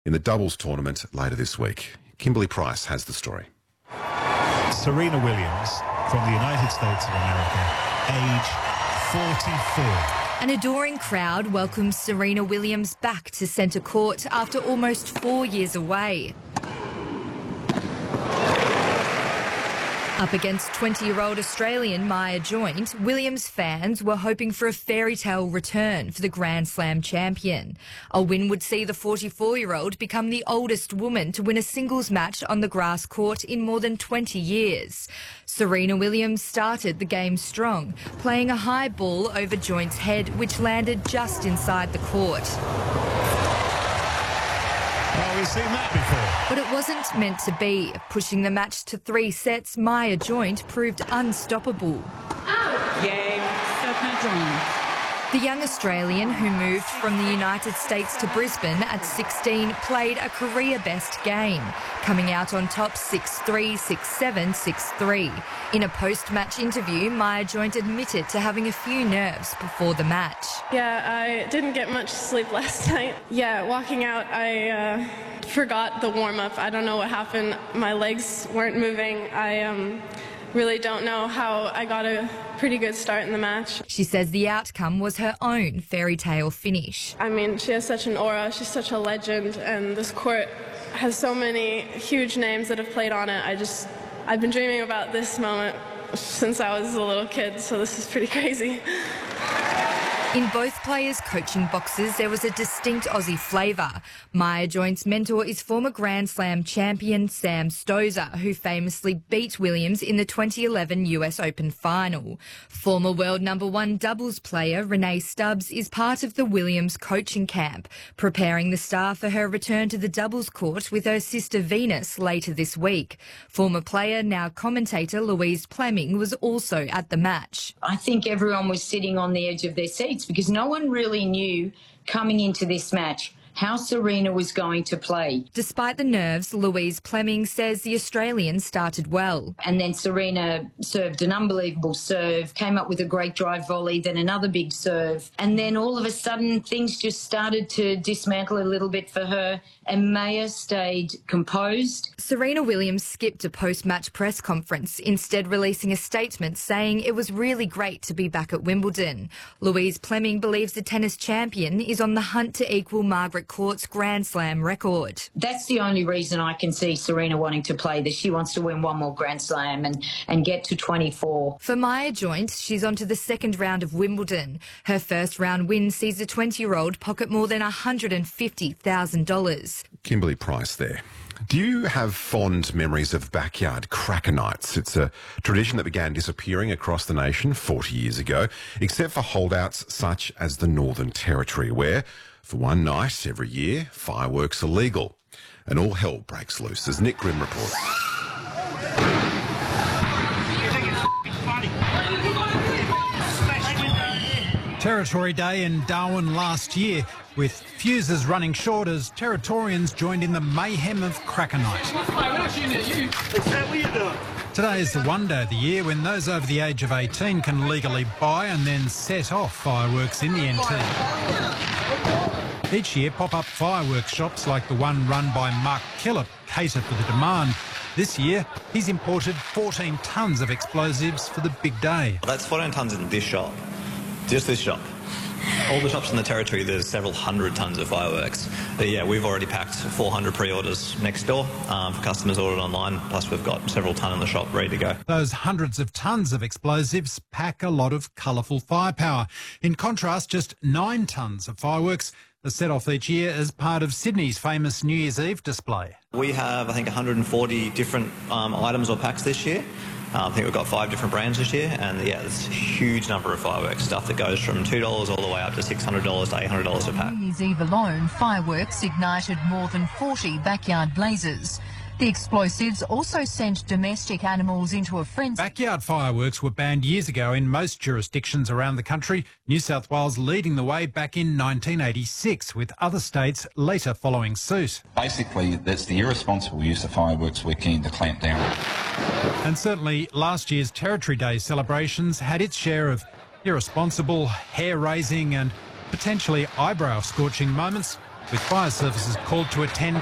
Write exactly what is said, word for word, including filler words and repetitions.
in the doubles tournament later this week. Kimberly Price has the story. Serena Williams from the United States of America, age forty-four. An adoring crowd welcomes Serena Williams back to centre court after almost four years away. Up against twenty-year-old Australian Maya Joint, Williams fans were hoping for a fairy tale return for the Grand Slam champion. A win would see the forty-four-year-old become the oldest woman to win a singles match on the grass court in more than twenty years. Serena Williams started the game strong, playing a high ball over Joint's head, which landed just inside the court. Well, we've seen that before. But it wasn't meant to be. Pushing the match to three sets, Maya Joint proved unstoppable. Game, set drawn. The young Australian, who moved from the United States to Brisbane at sixteen, played a career-best game, coming out on top six three, six seven, six three. In a post-match interview, Maya Joint admitted to having a few nerves before the match. Yeah, I didn't get much sleep last night. Yeah, walking out, I uh, forgot the warm-up. I don't know what happened. My legs weren't moving. I um, really don't know how I got a pretty good start in the match. She says the outcome was her own fairy tale finish. I mean, she has such an aura. She's such a legend, and this court has so many huge names that have played on it. I just, I've been dreaming about this moment since I was a little kid, so this is pretty crazy. In both players' coaching boxes, there was a distinct Aussie flavour. Maya Joint's mentor is former Grand Slam champion Sam Stosur, who famously beat Williams in the twenty eleven U S Open final. Former world number one doubles player Renee Stubbs is part of the Williams coaching camp, preparing the star for her return to the doubles court with her sister Venus later this week. Former player, now commentator Louise Plemming, was also at the match. I think everyone was sitting on the edge of their seats, because no one really knew coming into this match how Serena was going to play. Despite the nerves, Louise Plemming says the Australian started well. And then Serena served an unbelievable serve, came up with a great drive volley, then another big serve. And then all of a sudden things just started to dismantle a little bit for her, and Maya stayed composed. Serena Williams skipped a post-match press conference, instead releasing a statement saying it was really great to be back at Wimbledon. Louise Plemming believes the tennis champion is on the hunt to equal Margaret Court's Grand Slam record. That's the only reason I can see Serena wanting to play this. She wants to win one more Grand Slam and, and get to twenty-four. For Maya Joint, she's on to the second round of Wimbledon. Her first round win sees the twenty-year-old pocket more than one hundred fifty thousand dollars. Kimberly Price there. Do you have fond memories of backyard cracker nights? It's a tradition that began disappearing across the nation forty years ago, except for holdouts such as the Northern Territory, where, for one night every year, fireworks are legal. And all hell breaks loose, as Nick Grimm reports. Territory Day in Darwin last year, with fuses running short as Territorians joined in the mayhem of Cracker Night. Today is the one day of the year when those over the age of eighteen can legally buy and then set off fireworks in the N T. Each year, pop-up fireworks shops like the one run by Mark Kellett cater for the demand. This year, he's imported fourteen tonnes of explosives for the big day. That's fourteen tonnes in this shop. Just this shop. All the shops in the Territory, there's several hundred tonnes of fireworks. But yeah, we've already packed four hundred pre-orders next door um, for customers ordered online, plus we've got several tonne in the shop ready to go. Those hundreds of tonnes of explosives pack a lot of colourful firepower. In contrast, just nine tonnes of fireworks are set off each year as part of Sydney's famous New Year's Eve display. We have, I think, one hundred forty different um, items or packs this year. Uh, I think we've got five different brands this year, and yeah, there's a huge number of fireworks, stuff that goes from two dollars all the way up to six hundred dollars to eight hundred dollars a pack. New Year's Eve alone, fireworks ignited more than forty backyard blazes. The explosives also sent domestic animals into a frenzy. Backyard fireworks were banned years ago in most jurisdictions around the country, New South Wales leading the way back in nineteen eighty-six, with other states later following suit. Basically, that's the irresponsible use of fireworks we're keen to clamp down. And certainly last year's Territory Day celebrations had its share of irresponsible, hair-raising and potentially eyebrow-scorching moments. with fire services called to attend